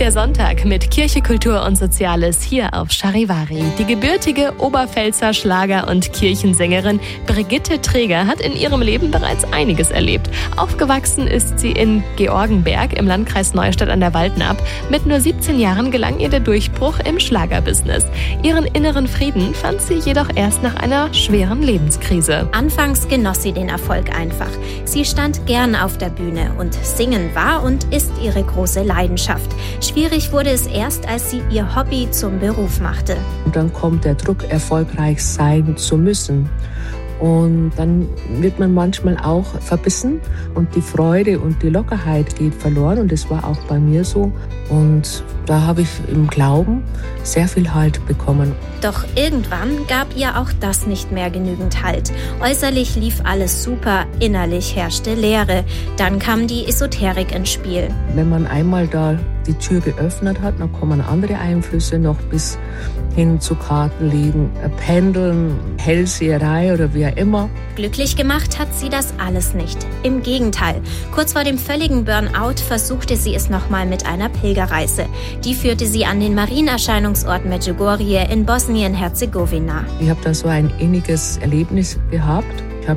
der Sonntag mit Kirche, Kultur und Soziales hier auf Charivari. Die gebürtige Oberpfälzer Schlager- und Kirchensängerin Brigitte Träger hat in ihrem Leben bereits einiges erlebt. Aufgewachsen ist sie in Georgenberg im Landkreis Neustadt an der Waldnapp. Mit nur 17 Jahren gelang ihr der Durchbruch im Schlagerbusiness. Ihren inneren Frieden fand sie jedoch erst nach einer schweren Lebenskrise. Anfangs genoss sie den Erfolg einfach. Sie stand gern auf der Bühne und Singen war und ist ihre große Leidenschaft. Schwierig wurde es erst, als sie ihr Hobby zum Beruf machte. Und dann kommt der Druck, erfolgreich sein zu müssen. Und dann wird man manchmal auch verbissen und die Freude und die Lockerheit geht verloren. Und das war auch bei mir so. Und da habe ich im Glauben sehr viel Halt bekommen. Doch irgendwann gab ihr auch das nicht mehr genügend Halt. Äußerlich lief alles super, innerlich herrschte Leere. Dann kam die Esoterik ins Spiel. Wenn man einmal da die Tür geöffnet hat, dann kommen andere Einflüsse noch bis hin zu Kartenlegen, Pendeln, Hellseherei oder wie auch immer. Glücklich gemacht hat sie das alles nicht. Im Gegenteil. Kurz vor dem völligen Burnout versuchte sie es nochmal mit einer Pilgerreise. Die führte sie an den Marienerscheinungsort Medjugorje in Bosnien-Herzegowina. Ich habe da so ein inniges Erlebnis gehabt